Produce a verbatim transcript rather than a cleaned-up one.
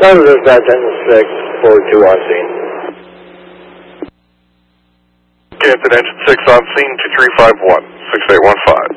None of those guys engine six, forward two on scene. Captain engine six on scene, two three five one, six eight one five.